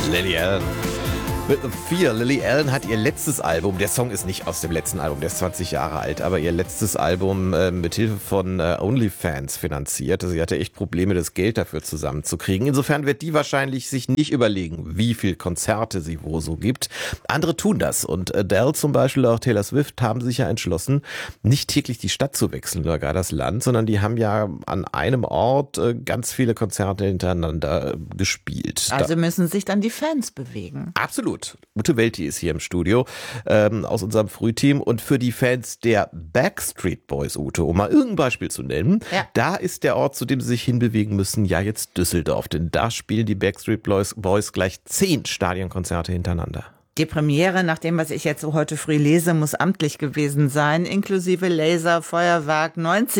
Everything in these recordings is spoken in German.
Lily Allen. With the Fear. Lily Allen hat ihr letztes Album, der Song ist nicht aus dem letzten Album, der ist 20 Jahre alt, aber ihr letztes Album mit Hilfe von OnlyFans finanziert. Also sie hatte echt Probleme, das Geld dafür zusammenzukriegen. Insofern wird die wahrscheinlich sich nicht überlegen, wie viel Konzerte sie wo so gibt. Andere tun das und Adele zum Beispiel, auch Taylor Swift, haben sich ja entschlossen, nicht täglich die Stadt zu wechseln oder gar das Land, sondern die haben ja an einem Ort ganz viele Konzerte hintereinander gespielt. Also müssen sich dann die Fans bewegen. Absolut. Ute Welti ist hier im Studio aus unserem Frühteam und für die Fans der Backstreet Boys, Ute, um mal irgendein Beispiel zu nennen, da ist der Ort, zu dem sie sich hinbewegen müssen, ja jetzt Düsseldorf, denn da spielen die Backstreet Boys gleich 10 Stadionkonzerte hintereinander. Die Premiere, nach dem, was ich jetzt so heute früh lese, muss amtlich gewesen sein, inklusive Laser, Feuerwerk,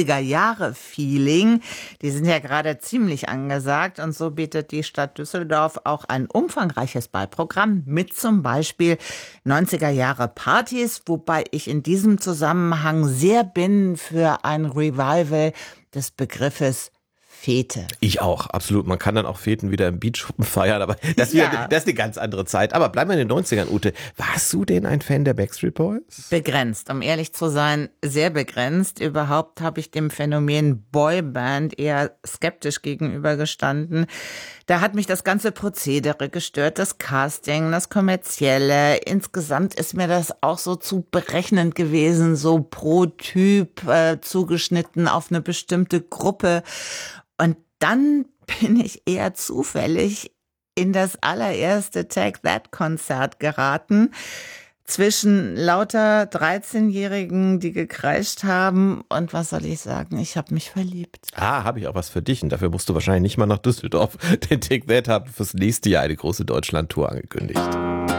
90er-Jahre-Feeling. Die sind ja gerade ziemlich angesagt und so bietet die Stadt Düsseldorf auch ein umfangreiches Beiprogramm mit zum Beispiel 90er-Jahre-Partys, wobei ich in diesem Zusammenhang sehr bin für ein Revival des Begriffes Fete. Ich auch, absolut. Man kann dann auch Feten wieder im Beachschuppen feiern, aber das ist eine ganz andere Zeit. Aber bleiben wir in den 90ern, Ute. Warst du denn ein Fan der Backstreet Boys? Begrenzt, um ehrlich zu sein, sehr begrenzt. Überhaupt habe ich dem Phänomen Boyband eher skeptisch gegenübergestanden. Da hat mich das ganze Prozedere gestört, das Casting, das Kommerzielle. Insgesamt ist mir das auch so zu berechnend gewesen, so pro Typ zugeschnitten auf eine bestimmte Gruppe. Und dann bin ich eher zufällig in das allererste Take That-Konzert geraten. Zwischen lauter 13-Jährigen, die gekreischt haben. Und was soll ich sagen? Ich habe mich verliebt. Habe ich auch was für dich. Und dafür musst du wahrscheinlich nicht mal nach Düsseldorf. Denn Take That hat fürs nächste Jahr eine große Deutschland-Tour angekündigt.